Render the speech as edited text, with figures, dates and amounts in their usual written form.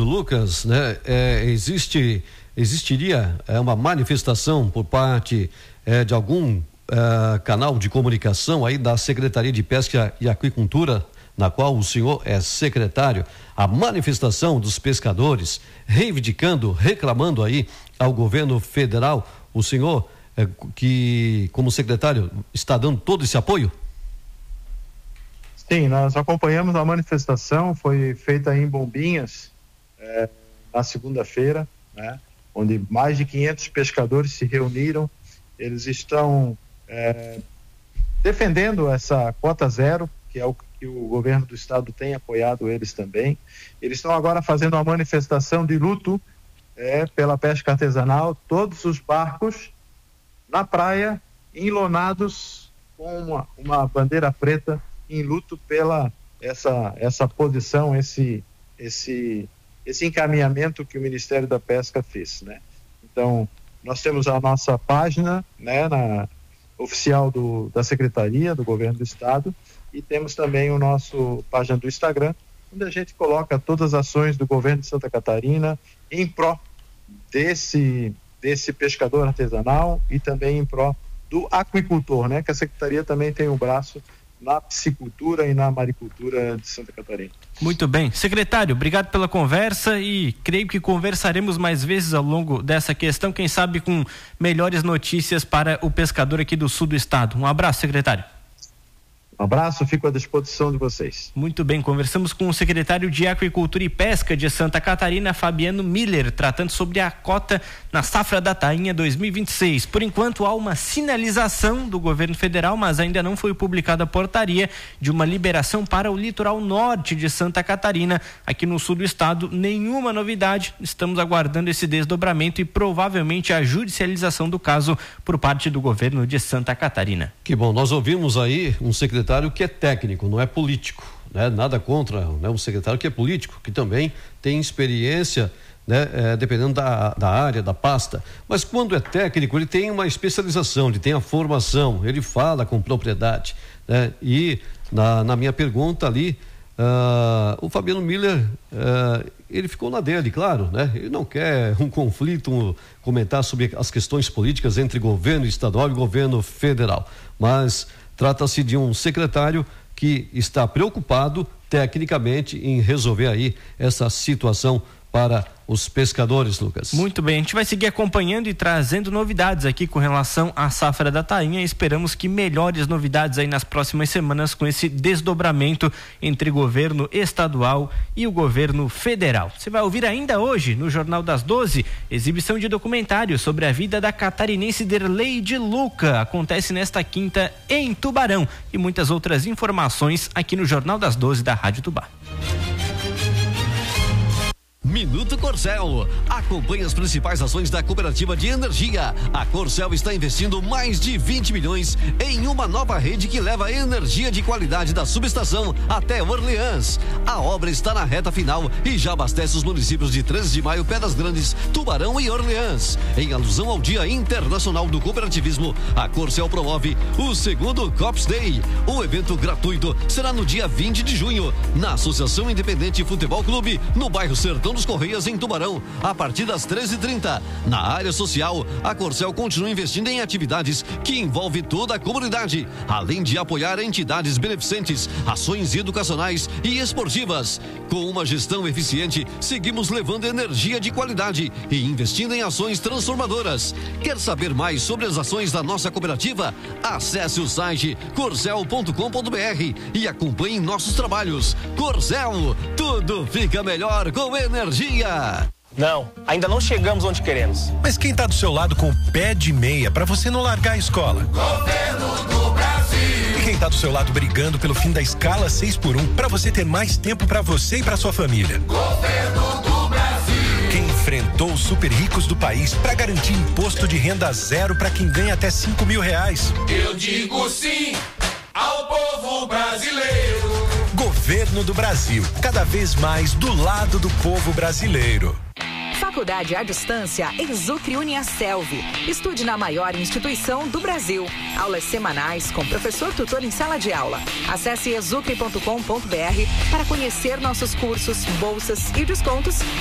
sábado, Lucas, né, existiria uma manifestação por parte de algum canal de comunicação aí da Secretaria de Pesca e Aquicultura, na qual o senhor é secretário, a manifestação dos pescadores reivindicando, reclamando aí ao governo federal, o senhor que como secretário está dando todo esse apoio? Sim, nós acompanhamos a manifestação, foi feita em Bombinhas na segunda-feira, né, onde mais de 500 pescadores se reuniram. Eles estão defendendo essa cota zero, que é o que o governo do estado tem apoiado eles também. Eles estão agora fazendo uma manifestação de luto pela pesca artesanal, todos os barcos na praia, enlonados com uma bandeira preta, em luto pela essa posição, esse encaminhamento que o Ministério da Pesca fez, né? Então, nós temos a nossa página, né, oficial da Secretaria, do Governo do Estado, e temos também o nosso página do Instagram, onde a gente coloca todas as ações do Governo de Santa Catarina em pró desse pescador artesanal e também em pró do aquicultor, né? Que a Secretaria também tem um braço na piscicultura e na maricultura de Santa Catarina. Muito bem. Secretário, obrigado pela conversa e creio que conversaremos mais vezes ao longo dessa questão, quem sabe com melhores notícias para o pescador aqui do sul do estado. Um abraço, secretário. Um abraço, fico à disposição de vocês. Muito bem, conversamos com o secretário de Aquicultura e Pesca de Santa Catarina, Fabiano Miller, tratando sobre a cota na safra da tainha 2026. Por enquanto há uma sinalização do governo federal, mas ainda não foi publicada a portaria de uma liberação para o litoral norte de Santa Catarina. Aqui no sul do estado, nenhuma novidade. Estamos aguardando esse desdobramento e provavelmente a judicialização do caso por parte do governo de Santa Catarina. Que bom, nós ouvimos aí um secretário que é técnico, não é político, né? Nada contra, né, um secretário que é político, que também tem experiência, né, dependendo da área, da pasta, mas quando é técnico ele tem uma especialização, ele tem a formação, ele fala com propriedade, né? E na minha pergunta ali, o Fabiano Miller, ele ficou na dele, claro, né? Ele não quer um conflito, comentar sobre as questões políticas entre governo estadual e governo federal, mas trata-se de um secretário que está preocupado tecnicamente em resolver aí essa situação para os pescadores, Lucas. Muito bem, a gente vai seguir acompanhando e trazendo novidades aqui com relação à safra da tainha. Esperamos que melhores novidades aí nas próximas semanas com esse desdobramento entre governo estadual e o governo federal. Você vai ouvir ainda hoje no Jornal das 12, exibição de documentário sobre a vida da catarinense Derleide Luca. Acontece nesta quinta em Tubarão e muitas outras informações aqui no Jornal das 12 da Rádio Tubá. Minuto Corcel. Acompanhe as principais ações da Cooperativa de Energia. A Corcel está investindo mais de 20 milhões em uma nova rede que leva energia de qualidade da subestação até Orleans. A obra está na reta final e já abastece os municípios de 13 de Maio, Pedras Grandes, Tubarão e Orleans. Em alusão ao Dia Internacional do Cooperativismo, a Corcel promove o segundo Cops Day. O evento gratuito será no dia 20 de junho, na Associação Independente Futebol Clube, no bairro Sertão dos Correias, em Tubarão, a partir das 13h30. Na área social, a Corcel continua investindo em atividades que envolvem toda a comunidade, além de apoiar entidades beneficentes, ações educacionais e esportivas. Com uma gestão eficiente, seguimos levando energia de qualidade e investindo em ações transformadoras. Quer saber mais sobre as ações da nossa cooperativa? Acesse o site corcel.com.br e acompanhe nossos trabalhos. Corcel, tudo fica melhor com energia. Não, ainda não chegamos onde queremos. Mas quem tá do seu lado com o pé de meia pra você não largar a escola? Governo do Brasil. E quem tá do seu lado brigando pelo fim da escala 6x1 pra você ter mais tempo pra você e pra sua família? Governo do Brasil. Quem enfrentou os super ricos do país pra garantir imposto de renda zero pra quem ganha até R$5.000? Eu digo sim ao povo brasileiro. Governo do Brasil, cada vez mais do lado do povo brasileiro. Faculdade à distância Exucre Uniaselv. Estude na maior instituição do Brasil. Aulas semanais com professor tutor em sala de aula. Acesse exucre.com.br para conhecer nossos cursos, bolsas e descontos